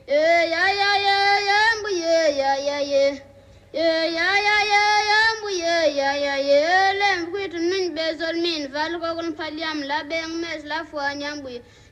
ya ya ya ya mbu ya ya ya ya ya ya mbu ya lem kwitu nun bezol min val ko kon paliam la beng mes la fo nyambu